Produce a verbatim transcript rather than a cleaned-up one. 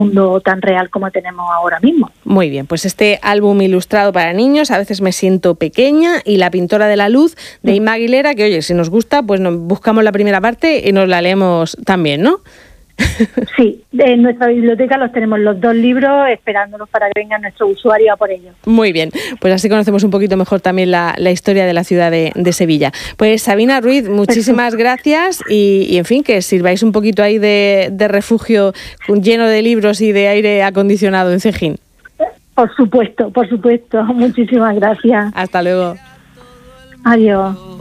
mundo tan real como tenemos ahora mismo. Muy bien, pues este álbum ilustrado para niños, A veces me siento pequeña, y La pintora de la luz, de Inma Aguilera, que oye, si nos gusta, pues nos buscamos la primera parte y nos la leemos también, ¿no? Sí, en nuestra biblioteca los tenemos los dos libros esperándonos para que vengan nuestros usuarios a por ellos. Muy bien, pues así conocemos un poquito mejor también la, la historia de la ciudad de, de Sevilla. Pues Sabina Ruiz, muchísimas gracias y, y en fin, que sirváis un poquito ahí de, de refugio lleno de libros y de aire acondicionado en Cejín. Por supuesto, por supuesto. Muchísimas gracias. Hasta luego. Adiós.